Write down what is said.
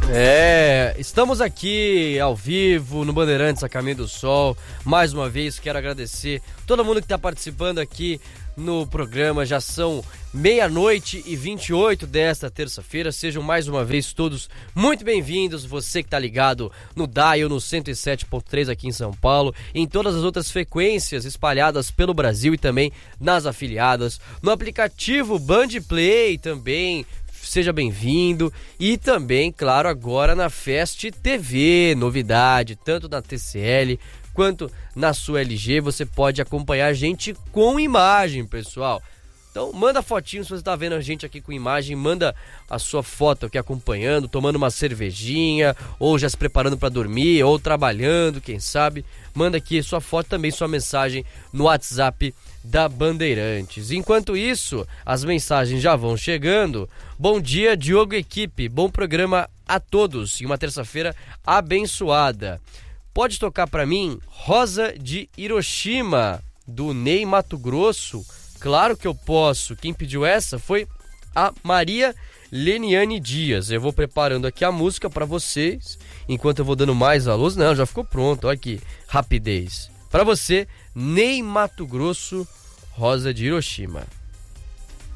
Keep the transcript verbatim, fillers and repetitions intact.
É, estamos aqui ao vivo no Bandeirantes a Caminho do Sol. Mais uma vez quero agradecer todo mundo que está participando aqui no programa. Já são meia-noite e vinte e oito desta terça-feira. Sejam mais uma vez todos muito bem-vindos. Você que está ligado no Dial, no cento e sete ponto três aqui em São Paulo, em todas as outras frequências espalhadas pelo Brasil e também nas afiliadas, no aplicativo Band Play também. Seja bem-vindo. E também, claro, agora na Fest T V, novidade, tanto na T C L quanto na sua L G, você pode acompanhar a gente com imagem, pessoal. Então manda fotinho se você está vendo a gente aqui com imagem, manda a sua foto aqui acompanhando, tomando uma cervejinha, ou já se preparando para dormir, ou trabalhando, quem sabe. Manda aqui sua foto, também sua mensagem no WhatsApp da Bandeirantes. Enquanto isso, as mensagens já vão chegando. Bom dia, Diogo e equipe, bom programa a todos e uma terça-feira abençoada. Pode tocar para mim Rosa de Hiroshima, do Ney Mato Grosso? Claro que eu posso. Quem pediu essa foi a Maria Leniane Dias. Eu vou preparando aqui a música para vocês, enquanto eu vou dando mais a luz. Não, já ficou pronto, olha aqui, rapidez. Para você, Ney Mato Grosso, Rosa de Hiroshima.